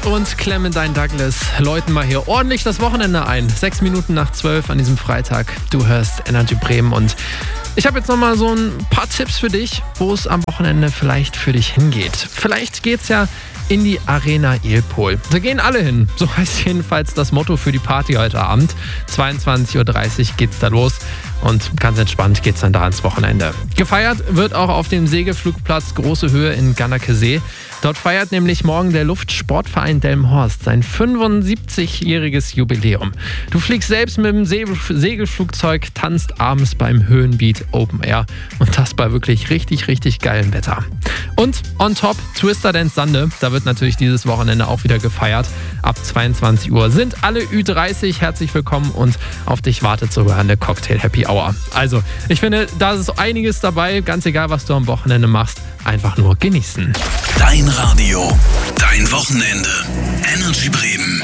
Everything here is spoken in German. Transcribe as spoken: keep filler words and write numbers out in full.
und Clementine Douglas läuten mal hier ordentlich das Wochenende ein. Sechs Minuten nach zwölf an diesem Freitag. Du hörst Energy Bremen und ich habe jetzt nochmal so ein paar Tipps für dich, wo es am Wochenende vielleicht für dich hingeht. Vielleicht geht's ja in die Arena Ilpol. Da gehen alle hin. So heißt jedenfalls das Motto für die Party heute Abend. zweiundzwanzig Uhr dreißig geht's da los und ganz entspannt geht's dann da ins Wochenende. Gefeiert wird auch auf dem Segelflugplatz Große Höhe in Gannakesee. Dort feiert nämlich morgen der Luftsportverein Delmenhorst sein fünfundsiebzigjähriges Jubiläum. Du fliegst selbst mit dem Segelflugzeug, tanzt abends beim Höhenbeat Open Air und das bei wirklich richtig, richtig geilem Wetter. Und on top Twister Dance Sande, da wird natürlich dieses Wochenende auch wieder gefeiert. Ab zweiundzwanzig Uhr sind alle Ü dreißig herzlich willkommen und auf dich wartet sogar eine Cocktail Happy Hour. Also, ich finde, da ist einiges dabei, ganz egal, was du am Wochenende machst, einfach nur genießen. Dein Radio, dein Wochenende. Energy Bremen.